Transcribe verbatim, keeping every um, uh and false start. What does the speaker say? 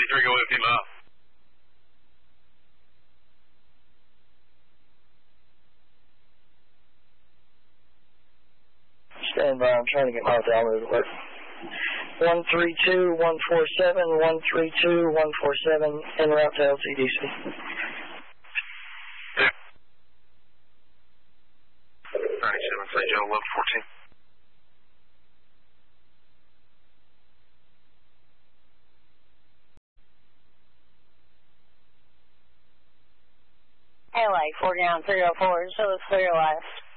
three, go with him up. Stand by, I'm trying to get my download to work. one three two, one four seven, one three two, one four seven, en route to L C D C. Yeah. ninety-seven, Saint Joe, eleven fourteen. L A, forty-nine three oh four, so it's clear last.